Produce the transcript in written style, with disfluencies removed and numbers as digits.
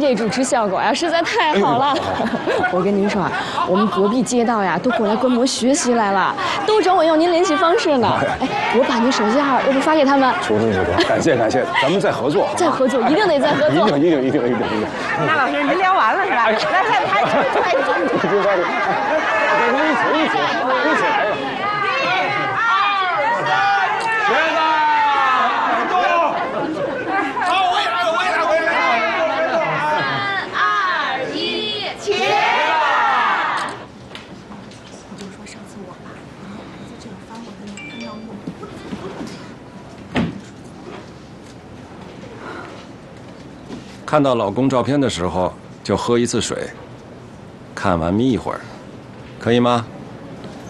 这主持效果呀，实在太好了。我跟您说啊，我们隔壁街道呀都过来观摩学习来了，都找我要您联系方式呢。哎，我把您手机号要不发给他们？ 楚楚，感谢，咱们再合作， 再合作，一定得再合作。 一定。 那老师，您聊完了是吧？来，一起来。 看到老公照片的时候，就喝一次水，看完眯一会儿，可以吗？